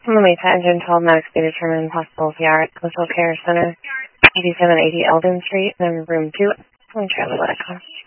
Mesa Engine 12 medically determined possible PR at Coastal Care Center, 8780 Eldon Street, then room 2. Let me try the letter.